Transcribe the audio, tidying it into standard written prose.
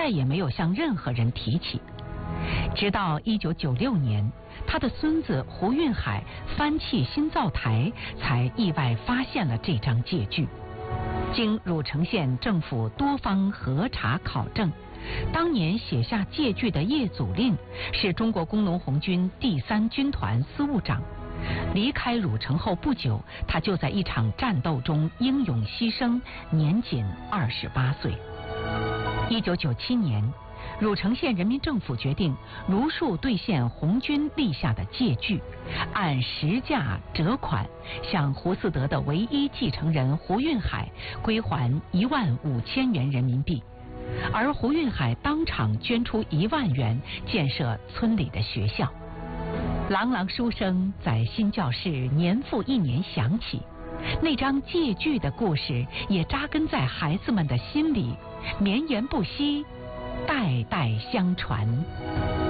再也没有向任何人提起。直到1996年，他的孙子胡运海翻砌新造台，才意外发现了这张借据。经汝城县政府多方核查考证，当年写下借据的叶祖令是中国工农红军第3军团司务长。离开汝城后不久，他就在一场战斗中英勇牺牲，年仅28岁。1997年，汝城县人民政府决定如数兑现红军立下的借据，按实价折款向胡嗣德的唯一继承人胡运海归还15000元人民币，而胡运海当场捐出1万元建设村里的学校。朗朗书声在新教室年复一年响起，那张借据的故事也扎根在孩子们的心里，绵延不息，代代相传。